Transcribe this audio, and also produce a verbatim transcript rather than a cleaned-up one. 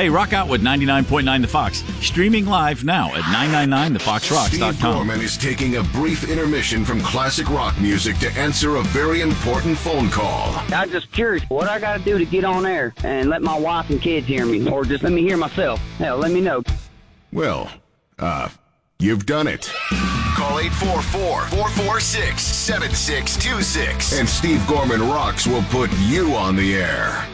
Hey, rock out with ninety-nine point nine The Fox. Streaming live now at nine nine nine the fox rocks dot com. Steve Gorman is taking a brief intermission from classic rock music to answer a very important phone call. I'm just curious what I got to do to get on air and let my wife and kids hear me, or just let me hear myself. Hell, let me know. Well, uh, you've done it. Call eight four four, four four six, seven six two six. And Steve Gorman Rocks will put you on the air.